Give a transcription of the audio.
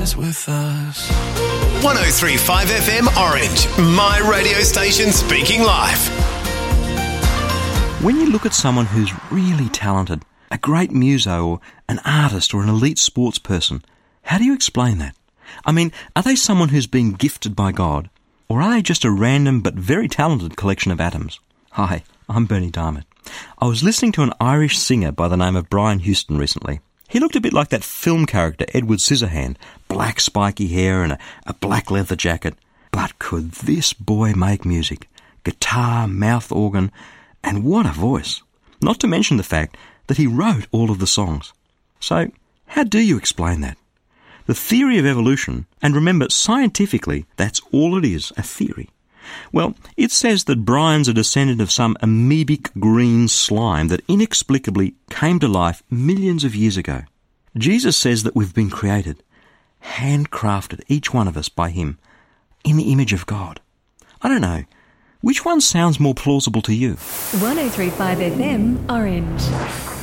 is with us. 103.5 FM Orange, my radio station speaking live. When you look at someone who's really talented, a great muso or an artist or an elite sports person, how do you explain that? I mean, are they someone who's been gifted by God, or are they just a random but very talented collection of atoms? Hi, I'm Bernie Diamond. I was listening to an Irish singer by the name of Brian Houston recently. He looked a bit like that film character Edward Scissorhand, black spiky hair and a black leather jacket. But could this boy make music? Guitar, mouth organ, and what a voice. Not to mention the fact that he wrote all of the songs. So, how do you explain that? The theory of evolution, and remember, scientifically, that's all it is, a theory. Well, it says that Brian's a descendant of some amoebic green slime that inexplicably came to life millions of years ago. Jesus says that we've been created, handcrafted, each one of us by him, in the image of God. I don't know. Which one sounds more plausible to you? 103.5 FM Orange.